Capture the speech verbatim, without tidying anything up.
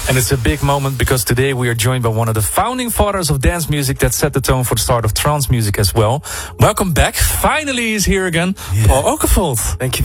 And it's a big moment because today we are joined by one of the founding fathers of dance music that set the tone for the start of trance music as well. Welcome back. Finally he's here again, yeah. Paul Oakenfold. Thank you